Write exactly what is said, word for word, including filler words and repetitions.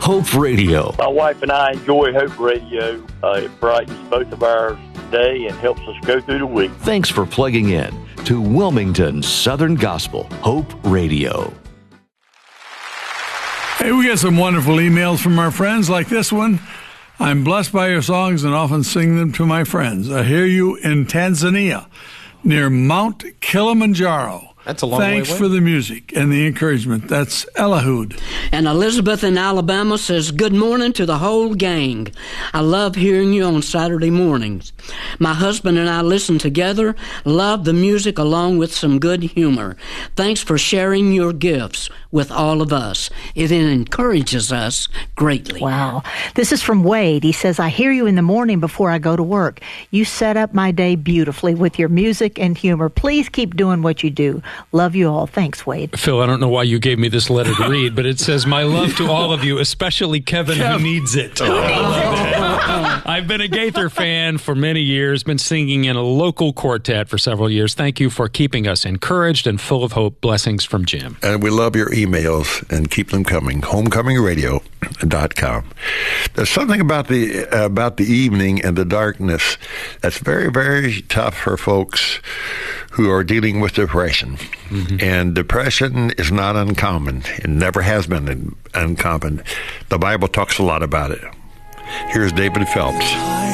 Hope Radio. My wife and I enjoy Hope Radio. Uh, it brightens both of our day and helps us go through the week. Thanks for plugging in to Wilmington Southern Gospel Hope Radio. Hey, we get some wonderful emails from our friends like this one. I'm blessed by your songs and often sing them to my friends. I hear you in Tanzania, near Mount Kilimanjaro. That's a long Thanks way away. for the music and the encouragement. That's Elahud. And Elizabeth in Alabama says, good morning to the whole gang. I love hearing you on Saturday mornings. My husband and I listen together, love the music along with some good humor. Thanks for sharing your gifts with all of us. It encourages us greatly. Wow. This is from Wade. He says, I hear you in the morning before I go to work. You set up my day beautifully with your music and humor. Please keep doing what you do. Love you all. Thanks, Wade. Phil, I don't know why you gave me this letter to read, but it says, my love to all of you, especially Kevin, who needs it. Who needs it? I've been a Gaither fan for many years, been singing in a local quartet for several years. Thank you for keeping us encouraged and full of hope. Blessings from Jim. And we love your emails and keep them coming. homecoming radio dot com. There's something about the uh, about the evening and the darkness that's very, very tough for folks who are dealing with depression. Mm-hmm. And depression is not uncommon. It never has been uncommon. The Bible talks a lot about it. Here's David Phelps.